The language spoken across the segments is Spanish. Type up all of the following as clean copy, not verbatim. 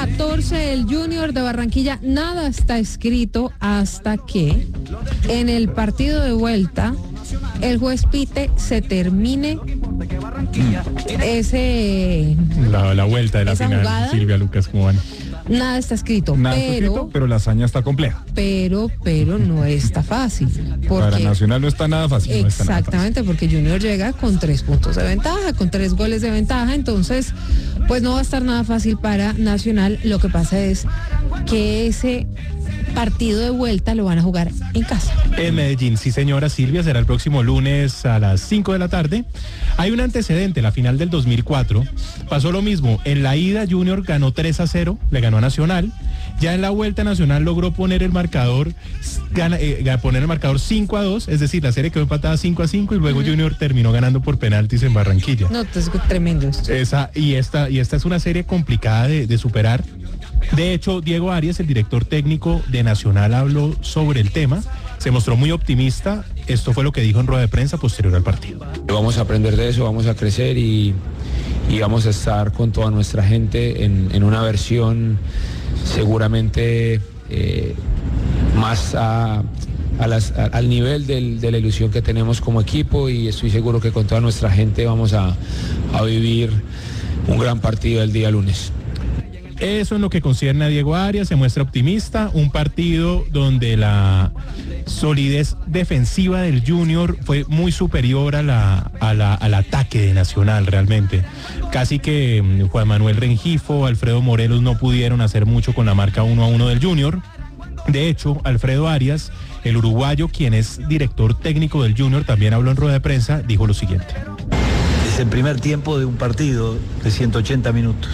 14, el Junior de Barranquilla. Nada está escrito hasta que en el partido de vuelta el juez pite se termine la vuelta de la final. Jugada. Silvia, Lucas, ¿cómo van? Nada está escrito, pero la hazaña está compleja. Pero no está fácil. Para Nacional no está nada fácil. Exactamente, porque Junior llega con 3 puntos de ventaja, con 3 goles de ventaja, entonces pues no va a estar nada fácil para Nacional. Lo que pasa es que ese partido de vuelta lo van a jugar en casa. En Medellín, sí señora Silvia, será el próximo lunes a las 5 de la tarde. Hay un antecedente, la final del 2004, pasó lo mismo. En la ida Junior ganó 3-0, le ganó a Nacional. Ya en la vuelta Nacional logró poner el marcador 5-2, es decir, la serie quedó empatada 5-5 y luego Junior terminó ganando por penaltis en Barranquilla. No, es tremendo esto. Esta es una serie complicada de superar. De hecho, Diego Arias, el director técnico de Nacional, habló sobre el tema, se mostró muy optimista. Esto fue lo que dijo en rueda de prensa posterior al partido. Vamos a aprender de eso, vamos a crecer y vamos a estar con toda nuestra gente en una versión seguramente más al nivel de la ilusión que tenemos como equipo, y estoy seguro que con toda nuestra gente vamos a vivir un gran partido el día lunes. Eso en lo que concierne a Diego Arias, se muestra optimista, un partido donde la solidez defensiva del Junior fue muy superior al ataque de Nacional realmente. Casi que Juan Manuel Rengifo, Alfredo Morelos no pudieron hacer mucho con la marca 1-1 del Junior. De hecho, Alfredo Arias, el uruguayo, quien es director técnico del Junior, también habló en rueda de prensa, dijo lo siguiente. Es el primer tiempo de un partido de 180 minutos.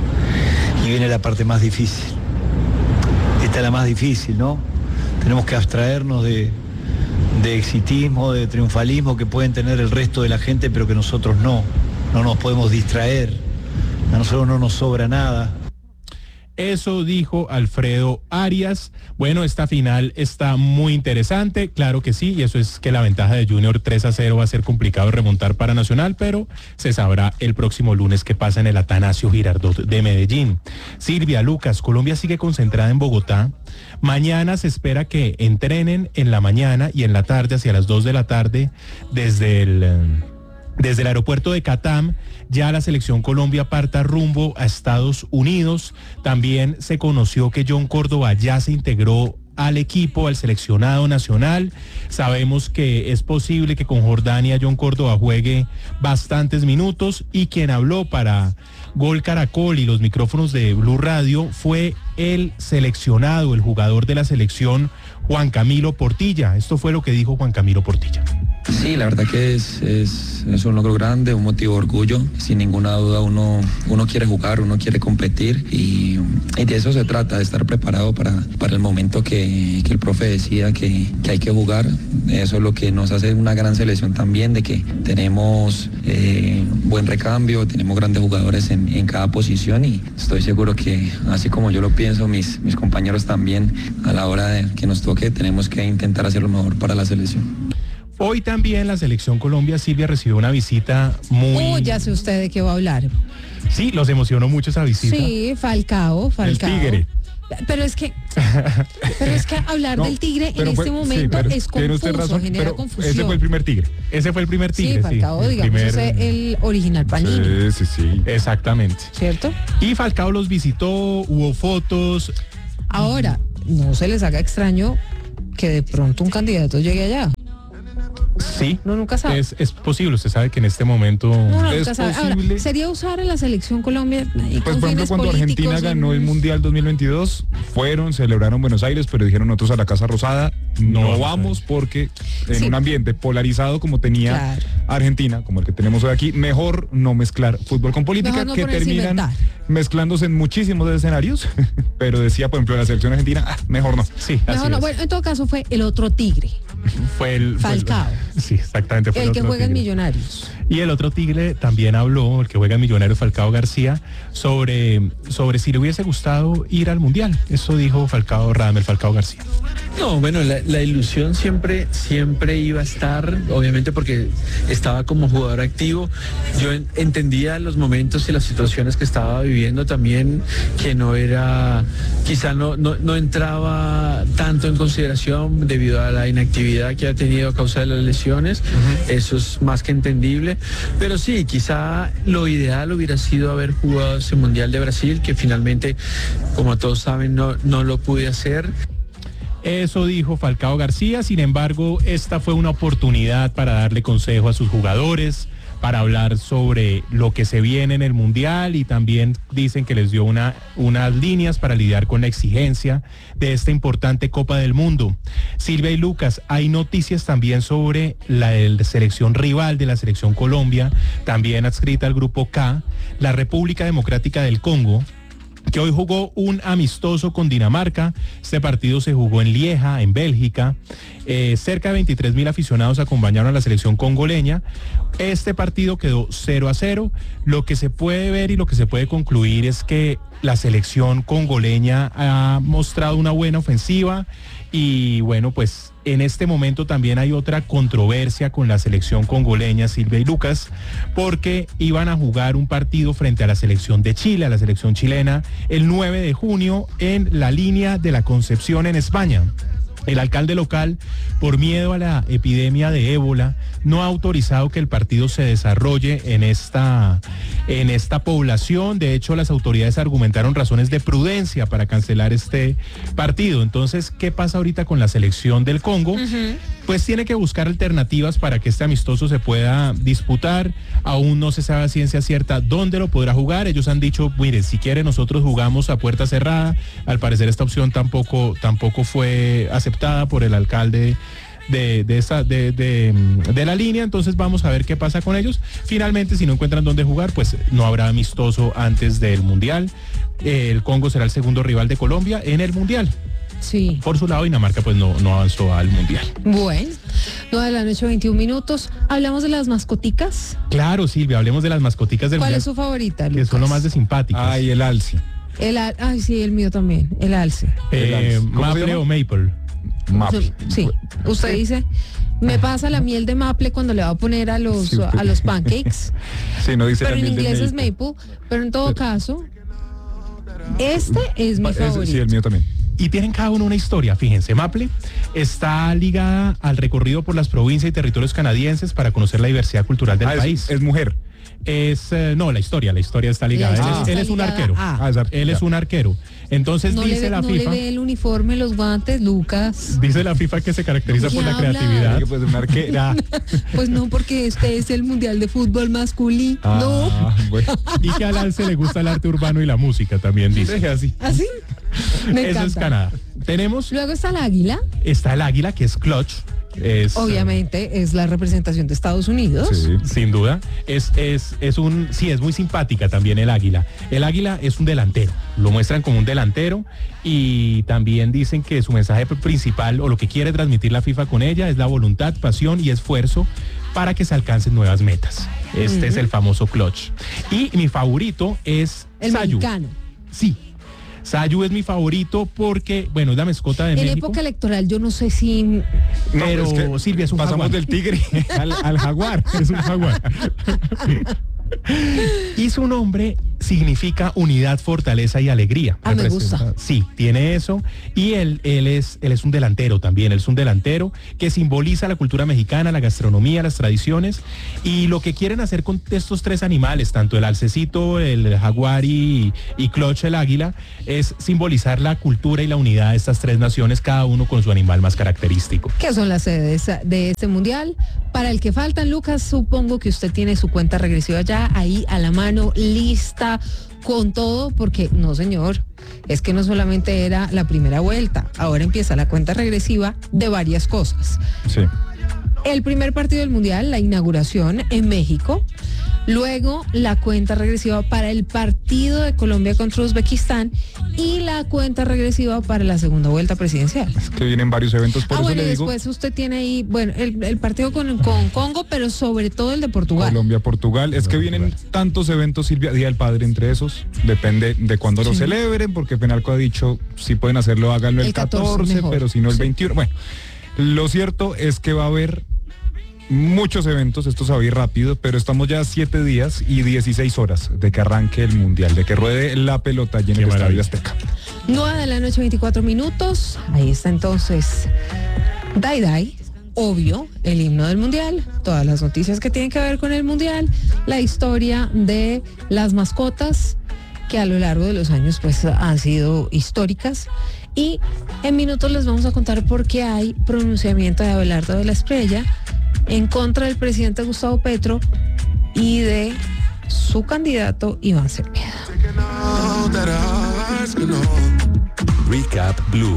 Y viene la parte más difícil. Esta es la más difícil, ¿no? Tenemos que abstraernos de exitismo, de triunfalismo que pueden tener el resto de la gente, pero que nosotros no. No nos podemos distraer. A nosotros no nos sobra nada. Eso dijo Alfredo Arias. Bueno, esta final está muy interesante, claro que sí, y eso es que la ventaja de Junior 3-0 va a ser complicado remontar para Nacional, pero se sabrá el próximo lunes qué pasa en el Atanasio Girardot de Medellín. Silvia, Lucas, Colombia sigue concentrada en Bogotá. Mañana se espera que entrenen en la mañana y en la tarde, hacia las 2 de la tarde, desde el aeropuerto de Catam. Ya la selección Colombia parta rumbo a Estados Unidos. También se conoció que John Córdoba ya se integró al equipo, al seleccionado nacional. Sabemos que es posible que con Jordania John Córdoba juegue bastantes minutos, y quien habló para Gol Caracol y los micrófonos de Blue Radio fue el seleccionado, el jugador de la selección, Juan Camilo Portilla. Esto fue lo que dijo Juan Camilo Portilla. Sí, la verdad que es un logro grande, un motivo de orgullo. Sin ninguna duda uno quiere jugar, uno quiere competir, y de eso se trata, de estar preparado para el momento que el profe decida que hay que jugar. Eso es lo que nos hace una gran selección también, de que tenemos buen recambio, tenemos grandes jugadores en cada posición, y estoy seguro que así como yo lo pienso, mis compañeros también, a la hora de que nos toque, tenemos que intentar hacer lo mejor para la selección. Hoy también la selección Colombia, Silvia, recibió una visita muy... ya sé usted de qué va a hablar. Sí, los emocionó mucho esa visita. Sí, Falcao. El Tigre. Pero es que hablar del Tigre en este momento es confuso, genera confusión. Ese fue el primer Tigre. Sí, Falcao, digamos, es el original Panini. Sí. Exactamente. ¿Cierto? Y Falcao los visitó, hubo fotos. Ahora, no se les haga extraño que de pronto un candidato llegue allá. Sí, no, nunca sabe. Es posible, usted sabe que en este momento es posible. Ahora, sería usar a la selección Colombia. Pues por ejemplo, cuando Argentina ganó el Mundial 2022, celebraron Buenos Aires, pero dijeron nosotros a la Casa Rosada no vamos, porque en un ambiente polarizado como tenía Argentina, como el que tenemos hoy aquí, mejor no mezclar fútbol con política, que terminan mezclándose en muchísimos escenarios. Pero decía, por ejemplo, la selección argentina, mejor no. Sí, mejor no. Bueno, en todo caso fue el otro Tigre. Fue el Falcao. Sí, exactamente. Fue el que juega en Millonarios. Y el otro tigre también habló, el que juega en Millonarios, Falcao García, sobre si le hubiese gustado ir al Mundial. Eso dijo Radamel Falcao García. No, bueno, la ilusión siempre iba a estar, obviamente porque estaba como jugador activo. Yo entendía los momentos y las situaciones que estaba viviendo también, que no era, quizá no entraba tanto en consideración debido a la inactividad que ha tenido a causa de las lesiones. Eso es más que entendible. Pero sí, quizá lo ideal hubiera sido haber jugado ese Mundial de Brasil, que finalmente, como todos saben, no lo pude hacer. Eso dijo Falcao García. Sin embargo, esta fue una oportunidad para darle consejo a sus jugadores, para hablar sobre lo que se viene en el Mundial, y también dicen que les dio unas líneas para lidiar con la exigencia de esta importante Copa del Mundo. Silvia y Lucas, hay noticias también sobre la selección rival de la selección Colombia, también adscrita al Grupo K, la República Democrática del Congo, que hoy jugó un amistoso con Dinamarca. Este partido se jugó en Lieja, en Bélgica. Cerca de 23.000 aficionados acompañaron a la selección congoleña. Este partido quedó 0-0. Lo que se puede ver y lo que se puede concluir es que la selección congoleña ha mostrado una buena ofensiva, y bueno, pues en este momento también hay otra controversia con la selección congoleña, Silvia y Lucas, porque iban a jugar un partido frente a la selección de Chile, a la selección chilena, el 9 de junio en la línea de la Concepción en España. El alcalde local, por miedo a la epidemia de ébola, no ha autorizado que el partido se desarrolle en esta población. De hecho, las autoridades argumentaron razones de prudencia para cancelar este partido. Entonces, ¿qué pasa ahorita con la selección del Congo? Pues tiene que buscar alternativas para que este amistoso se pueda disputar. Aún no se sabe a ciencia cierta dónde lo podrá jugar. Ellos han dicho, mire, si quiere nosotros jugamos a puerta cerrada. Al parecer esta opción tampoco fue aceptada por el alcalde de la línea. Entonces vamos a ver qué pasa con ellos. Finalmente, si no encuentran dónde jugar, pues no habrá amistoso antes del Mundial. El Congo será el segundo rival de Colombia en el Mundial. Sí. Por su lado, Dinamarca pues no avanzó al Mundial. Bueno, 9:21 p.m. ¿Hablamos de las mascoticas? Claro, Silvia, hablemos de las mascoticas del ¿Cuál Mundial. es su favorita, Lucas? Que son lo más de simpáticas. Ay, el alce. Ay, sí, el mío también, el alce. Maple o Maple. Maple. Sí, usted dice, me pasa la miel de maple cuando le va a poner a los pancakes. Sí, no dice pero la en miel inglés de es maple, pero en todo caso, este es mi favorito. Sí, el mío también. Y tienen cada uno una historia, fíjense. Maple está ligada al recorrido por las provincias y territorios canadienses para conocer la diversidad cultural del país. Es mujer. No, la historia está ligada. Él es un arquero. Él es un arquero. Entonces dice la FIFA. No le ve el uniforme, los guantes, Lucas. Dice la FIFA que se caracteriza por la creatividad. Pues una arquera. Pues no, porque este es el Mundial de Fútbol masculino. No. Bueno. Y que al alce le gusta el arte urbano y la música, también dice. Así. ¿Así? Me Eso encanta. es Canadá. Luego está el águila. Está el águila, que es clutch. Obviamente es la representación de Estados Unidos. Sí. Sin duda. Es muy simpática también el águila. El águila es un delantero. Lo muestran como un delantero, y también dicen que su mensaje principal, o lo que quiere transmitir la FIFA con ella, es la voluntad, pasión y esfuerzo para que se alcancen nuevas metas. Este es el famoso clutch. Y mi favorito es El Sayu. mexicano. Sí. Sayu es mi favorito porque, bueno, es la mascota de México. En época electoral yo no sé si... Pero es que Silvia es un pasamos jaguar. del tigre al jaguar. Es un jaguar. Y su nombre significa unidad, fortaleza y alegría. Me gusta. Sí, tiene eso. Y él es un delantero también. Él es un delantero que simboliza la cultura mexicana, la gastronomía, las tradiciones. Y lo que quieren hacer con estos tres animales, tanto el alcecito, el jaguar y clutch, el águila, es simbolizar la cultura y la unidad de estas tres naciones, cada uno con su animal más característico. ¿Qué son las sedes de este Mundial? Para el que faltan, Lucas, supongo que usted tiene su cuenta regresiva ya ahí a la mano, lista, con todo, porque no, señor, es que no solamente era la primera vuelta, ahora empieza la cuenta regresiva de varias cosas. Sí. El primer partido del Mundial, la inauguración en México, luego la cuenta regresiva para el partido de Colombia contra Uzbekistán y la cuenta regresiva para la segunda vuelta presidencial. Es que vienen varios eventos, por eso bueno, le y digo. después usted tiene ahí, bueno, el partido con Congo, pero sobre todo el de Portugal. Colombia, Portugal. Es que vienen tantos eventos, Silvia, Día del Padre entre esos. Depende de cuándo lo celebren, porque Penalco ha dicho, si pueden hacerlo, háganlo el 14 mejor, pero si no el 21. Bueno, lo cierto es que va a haber muchos eventos, esto se va a ir rápido, pero estamos ya a 7 días y 16 horas de que arranque el Mundial, de que ruede la pelota allí en el Estadio Azteca. 9 de la noche, 24 minutos. Ahí está entonces Dai Dai, obvio, el himno del Mundial, todas las noticias que tienen que ver con el Mundial, la historia de las mascotas que a lo largo de los años pues han sido históricas, y en minutos les vamos a contar por qué hay pronunciamiento de Abelardo de la Espriella en contra del presidente Gustavo Petro y de su candidato Iván Cepeda. Recap Blue.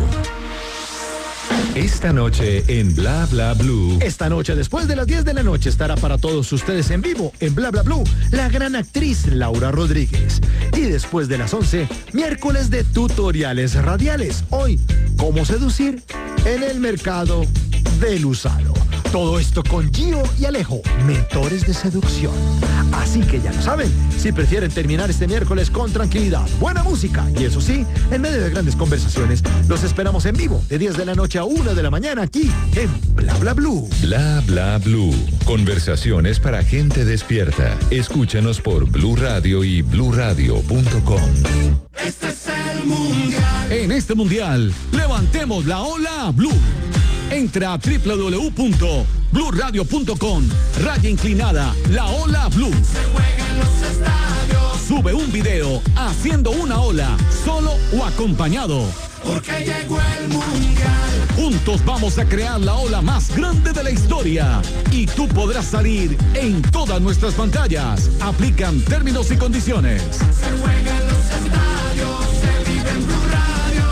Esta noche en Bla Bla Blue. Esta noche, después de las 10 de la noche, estará para todos ustedes en vivo en Bla Bla Blue la gran actriz Laura Rodríguez. Y después de las 11, miércoles de tutoriales radiales. Hoy, cómo seducir en el mercado del usado. Todo esto con Gio y Alejo, mentores de seducción. Así que ya lo saben, si prefieren terminar este miércoles con tranquilidad, buena música y eso sí, en medio de grandes conversaciones, los esperamos en vivo de 10 de la noche a 1 de la mañana aquí en Bla Bla Blue. Bla Bla Blue. Conversaciones para gente despierta. Escúchanos por Blue Radio y bluradio.com. Este es el Mundial. En este Mundial, levantemos la ola Blue. Entra a www.bluradio.com, /la ola Blue. Se juega en los estadios. Sube un video haciendo una ola, solo o acompañado. Porque llegó el Mundial. Juntos vamos a crear la ola más grande de la historia. Y tú podrás salir en todas nuestras pantallas. Aplican términos y condiciones. Se juega en los estadios, se vive en Blue Radio.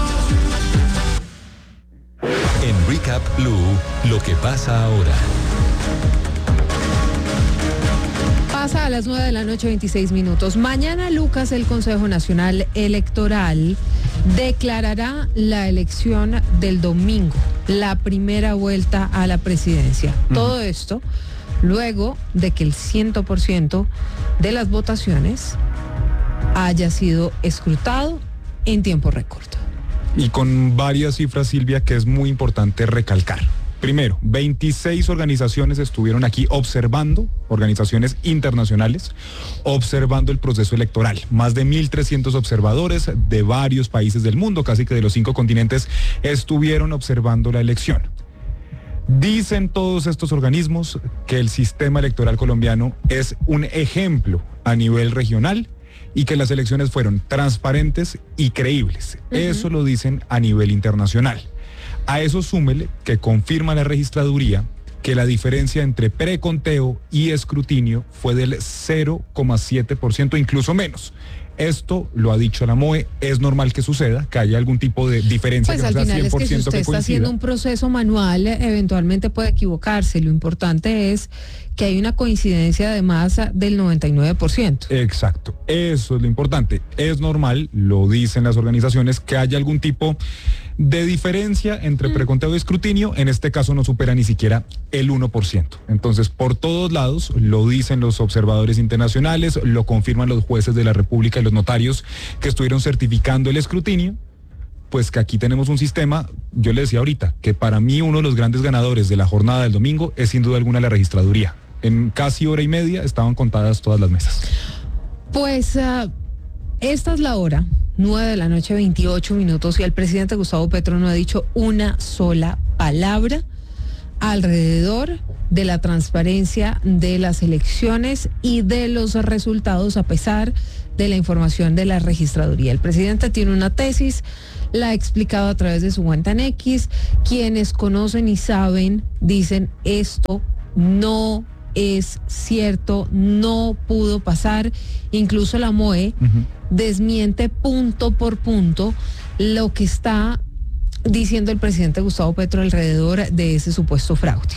En Recap Blue, lo que pasa ahora. Pasa a las 9 de la noche, 26 minutos. Mañana, Lucas, el Consejo Nacional Electoral declarará la elección del domingo, la primera vuelta a la presidencia. Todo esto luego de que el 100% de las votaciones haya sido escrutado en tiempo récord. Y con varias cifras, Silvia, que es muy importante recalcar. Primero, 26 organizaciones estuvieron aquí observando, organizaciones internacionales, observando el proceso electoral. Más de 1.300 observadores de varios países del mundo, casi que de los 5 continentes, estuvieron observando la elección. Dicen todos estos organismos que el sistema electoral colombiano es un ejemplo a nivel regional y que las elecciones fueron transparentes y creíbles. Eso lo dicen a nivel internacional. A eso súmele que confirma la registraduría que la diferencia entre preconteo y escrutinio fue del 0,7%, incluso menos. Esto lo ha dicho la MOE, es normal que suceda, que haya algún tipo de diferencia, pues que no sea 100% es que si usted que está haciendo un proceso manual, eventualmente puede equivocarse. Lo importante es que hay una coincidencia de más del 99%. Exacto, eso es lo importante. Es normal, lo dicen las organizaciones, que haya algún tipo de diferencia entre preconteo y escrutinio. En este caso no supera ni siquiera el 1%. Entonces, por todos lados, lo dicen los observadores internacionales, lo confirman los jueces de la República y los notarios que estuvieron certificando el escrutinio, pues que aquí tenemos un sistema. Yo le decía ahorita que para mí uno de los grandes ganadores de la jornada del domingo es sin duda alguna la registraduría. En casi hora y media estaban contadas todas las mesas. Pues esta es la hora, 9 de la noche, 28 minutos, y el presidente Gustavo Petro no ha dicho una sola palabra alrededor de la transparencia de las elecciones y de los resultados, a pesar de la información de la registraduría. El presidente tiene una tesis, la ha explicado a través de su cuenta en X. Quienes conocen y saben dicen: esto no es cierto, no pudo pasar. Incluso la MOE desmiente punto por punto lo que está diciendo el presidente Gustavo Petro alrededor de ese supuesto fraude.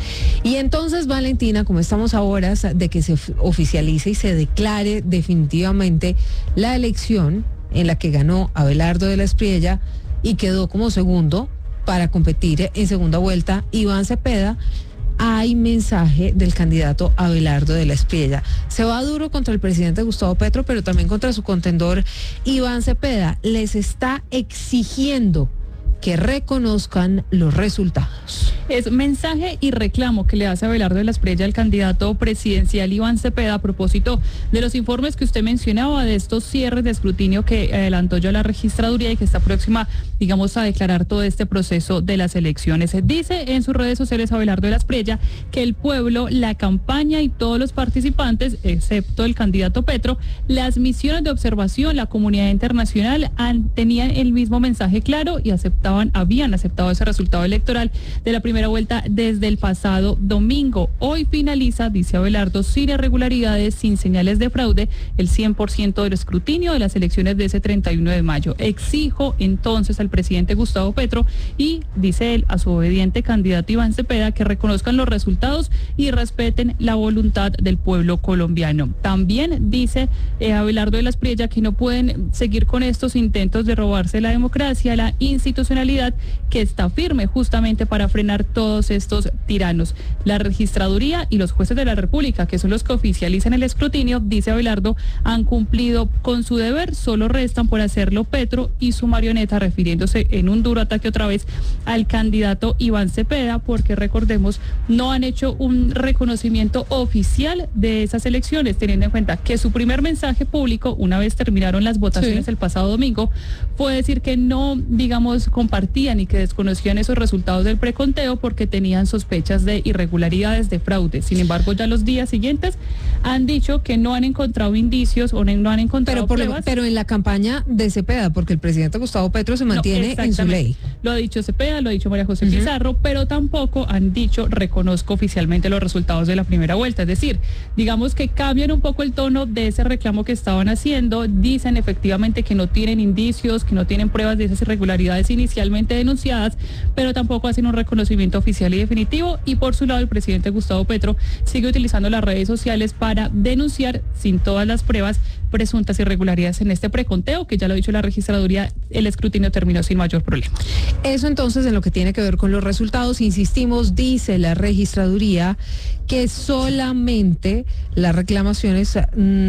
Y entonces, Valentina, como estamos a horas de que se oficialice y se declare definitivamente la elección en la que ganó Abelardo de la Espriella y quedó como segundo para competir en segunda vuelta Iván Cepeda, hay mensaje del candidato Abelardo de la Espriella. Se va duro contra el presidente Gustavo Petro, pero también contra su contendor Iván Cepeda. Les está exigiendo que reconozcan los resultados. Es mensaje y reclamo que le hace Abelardo de la Espriella al candidato presidencial Iván Cepeda a propósito de los informes que usted mencionaba, de estos cierres de escrutinio que adelantó ya la registraduría y que está próxima, digamos, a declarar todo este proceso de las elecciones. Dice en sus redes sociales Abelardo de la Espriella que el pueblo, la campaña y todos los participantes, excepto el candidato Petro, las misiones de observación, la comunidad internacional tenían el mismo mensaje claro y habían aceptado ese resultado electoral de la primera vuelta desde el pasado domingo. Hoy finaliza, dice Abelardo, sin irregularidades, sin señales de fraude, el 100% del escrutinio de las elecciones de ese 31 de mayo. Exijo entonces al presidente Gustavo Petro y, dice él, a su obediente candidato Iván Cepeda que reconozcan los resultados y respeten la voluntad del pueblo colombiano. También dice Abelardo de la Espriella que no pueden seguir con estos intentos de robarse la democracia, la institucionalidad, que está firme justamente para frenar todos estos tiranos. La registraduría y los jueces de la República, que son los que oficializan el escrutinio, dice Abelardo, han cumplido con su deber, solo restan por hacerlo Petro y su marioneta, refiriéndose en un duro ataque otra vez al candidato Iván Cepeda, porque recordemos, no han hecho un reconocimiento oficial de esas elecciones, teniendo en cuenta que su primer mensaje público, una vez terminaron las votaciones el pasado domingo, fue decir que no, digamos, compartían y que desconocían esos resultados del preconteo porque tenían sospechas de irregularidades, de fraude. Sin embargo, ya los días siguientes han dicho que no han encontrado indicios o no han encontrado pruebas. Pero en la campaña de Cepeda, porque el presidente Gustavo Petro se mantiene en su ley. Lo ha dicho Cepeda, lo ha dicho María José Pizarro, pero tampoco han dicho reconozco oficialmente los resultados de la primera vuelta. Es decir, digamos que cambian un poco el tono de ese reclamo que estaban haciendo, dicen efectivamente que no tienen indicios, que no tienen pruebas de esas irregularidades inicialmente denunciadas, pero tampoco hacen un reconocimiento oficial y definitivo. Y por su lado, el presidente Gustavo Petro sigue utilizando las redes sociales para denunciar, sin todas las pruebas, presuntas irregularidades en este preconteo, que ya lo ha dicho la registraduría, el escrutinio terminó sin mayor problema. Eso entonces en lo que tiene que ver con los resultados, insistimos, dice la registraduría que solamente las reclamaciones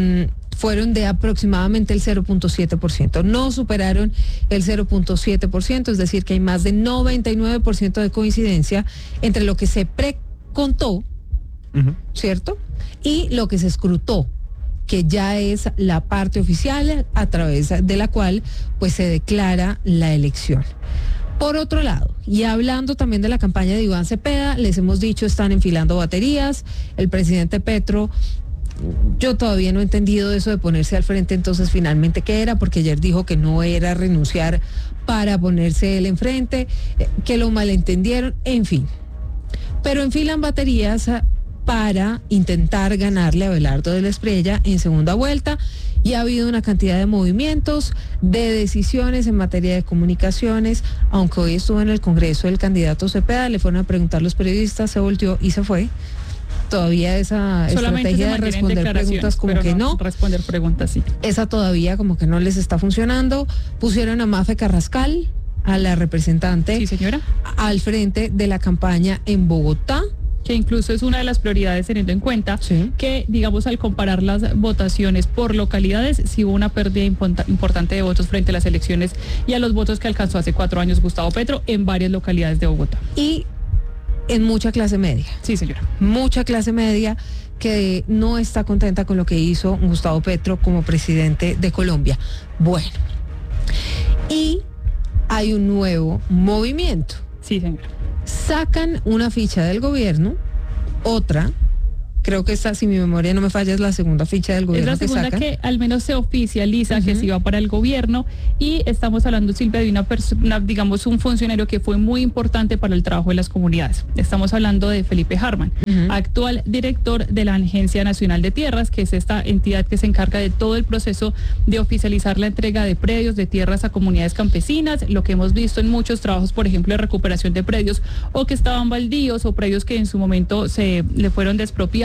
fueron de aproximadamente el 0.7%, no superaron el 0.7%, es decir, que hay más de 99% de coincidencia entre lo que se precontó, ¿cierto? Y lo que se escrutó, que ya es la parte oficial a través de la cual pues se declara la elección. Por otro lado, y hablando también de la campaña de Iván Cepeda, les hemos dicho, están enfilando baterías, el presidente Petro, yo todavía no he entendido eso de ponerse al frente, entonces finalmente qué era, porque ayer dijo que no era renunciar para ponerse él enfrente, que lo malentendieron, en fin. Pero enfilan baterías para intentar ganarle a Abelardo de la Espriella en segunda vuelta, y ha habido una cantidad de movimientos, de decisiones en materia de comunicaciones. Aunque hoy estuvo en el Congreso el candidato Cepeda, le fueron a preguntar los periodistas, se volteó y se fue. Todavía esa estrategia de responder preguntas como que no. Responder preguntas, sí. Esa todavía como que no les está funcionando. Pusieron a Mafe Carrascal, a la representante, sí, señora, al frente de la campaña en Bogotá, que incluso es una de las prioridades, teniendo en cuenta que, digamos, al comparar las votaciones por localidades, sí hubo una pérdida importante de votos frente a las elecciones y a los votos que alcanzó hace 4 años Gustavo Petro en varias localidades de Bogotá. Y en mucha clase media. Sí, señora. Mucha clase media que no está contenta con lo que hizo Gustavo Petro como presidente de Colombia. Bueno, y hay un nuevo movimiento. Sí, señora. Sacan una ficha del gobierno, otra creo que esta, si mi memoria no me falla, es la segunda ficha del gobierno. Es la segunda que al menos se oficializa que se iba para el gobierno, y estamos hablando, Silvia, de una persona, digamos, un funcionario que fue muy importante para el trabajo de las comunidades. Estamos hablando de Felipe Harman, actual director de la Agencia Nacional de Tierras, que es esta entidad que se encarga de todo el proceso de oficializar la entrega de predios, de tierras a comunidades campesinas, lo que hemos visto en muchos trabajos, por ejemplo, de recuperación de predios o que estaban baldíos o predios que en su momento se le fueron despropiados